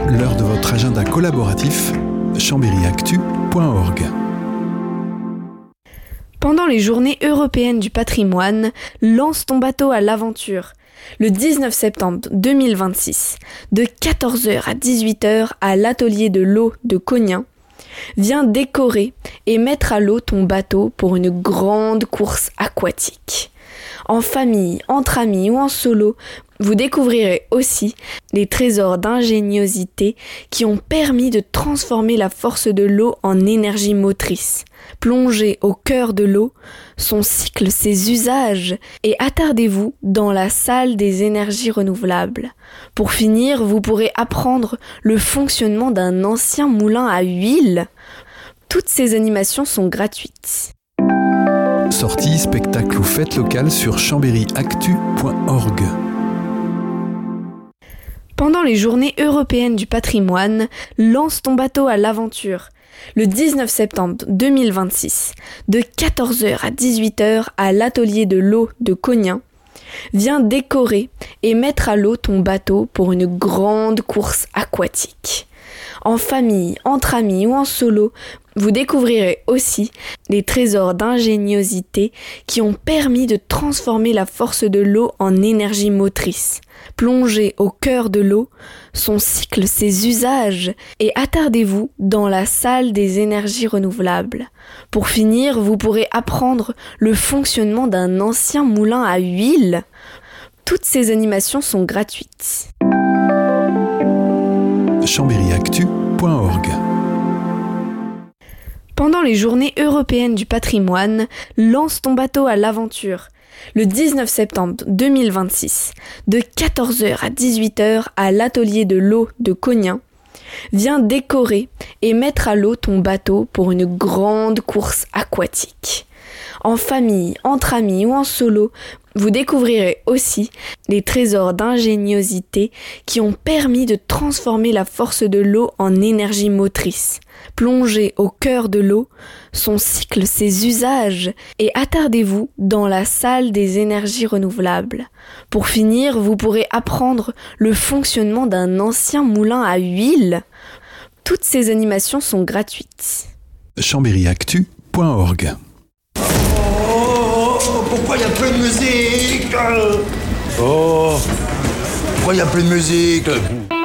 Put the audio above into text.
L'heure de votre agenda collaboratif, chambéryactu.org. Pendant les Journées européennes du patrimoine, lance ton bateau à l'aventure. Le 19 septembre 2026, de 14h à 18h à l'atelier de l'eau de Cognin, viens décorer et mettre à l'eau ton bateau pour une grande course aquatique. En famille, entre amis ou en solo, vous découvrirez aussi les trésors d'ingéniosité qui ont permis de transformer la force de l'eau en énergie motrice. Plongez au cœur de l'eau, son cycle, ses usages, et attardez-vous dans la salle des énergies renouvelables. Pour finir, vous pourrez apprendre le fonctionnement d'un ancien moulin à huile. Toutes ces animations sont gratuites. Sorties, spectacles ou fêtes locales sur chambéryactu.org. Pendant les Journées européennes du patrimoine, lance ton bateau à l'aventure. Le 19 septembre 2026, de 14h à 18h à l'atelier de l'eau de Cognin, viens décorer et mettre à l'eau ton bateau pour une grande course aquatique. En famille, entre amis ou en solo, vous découvrirez aussi les trésors d'ingéniosité qui ont permis de transformer la force de l'eau en énergie motrice. Plongez au cœur de l'eau, son cycle, ses usages, et attardez-vous dans la salle des énergies renouvelables. Pour finir, vous pourrez apprendre le fonctionnement d'un ancien moulin à huile. Toutes ces animations sont gratuites. chambéryactu.org. Pendant les Journées européennes du patrimoine, lance ton bateau à l'aventure. Le 19 septembre 2026, de 14h à 18h à l'atelier de l'eau de Cognin, viens décorer et mettre à l'eau ton bateau pour une grande course aquatique. En famille, entre amis ou en solo, vous découvrirez aussi les trésors d'ingéniosité qui ont permis de transformer la force de l'eau en énergie motrice. Plongez au cœur de l'eau, son cycle, ses usages, et attardez-vous dans la salle des énergies renouvelables. Pour finir, vous pourrez apprendre le fonctionnement d'un ancien moulin à huile. Toutes ces animations sont gratuites. chambéryactu.org. Pourquoi il y a plus de musique? Pourquoi il y a plus de musique?